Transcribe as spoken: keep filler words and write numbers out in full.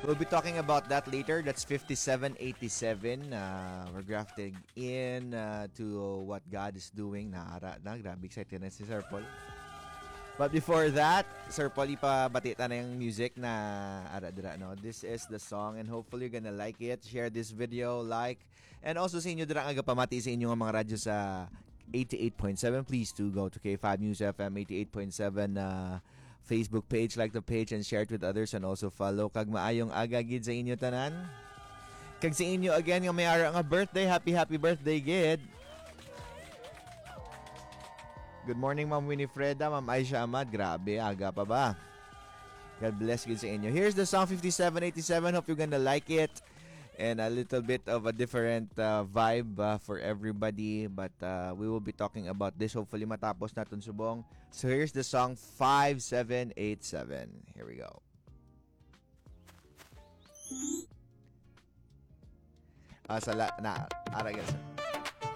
We'll be talking about that later. That's fifty-seven eighty-seven. Uh, we're grafting in uh, to what God is doing. Naara na, grabe excited na si Sir Paul. But before that, Sir Paul, ipabatita na yung music na ara-dira, no? This is the song and hopefully you're gonna like it. Share this video, like. And also sa inyo dira aga pamati sa inyong mga radyo sa eighty-eight point seven. Please do go to K five News F M eighty-eight point seven uh, Facebook page, like the page and share it with others and also follow. Kag maayong aga gid sa inyo tanan. Kag sa inyo again yung may ara nga birthday, happy happy birthday gid. Good morning Ma'am Winifreda, Ma'am Aisha Ahmad. Grabe, aga pa ba? God bless gid sa inyo. Here's the song fifty-seven eighty-seven. Hope you're gonna like it. And a little bit of a different uh, vibe uh, for everybody. But uh, we will be talking about this. Hopefully matapos natin subong. So here's the song five seven eight seven. Here we go. Ah, sala, na, ara, guys.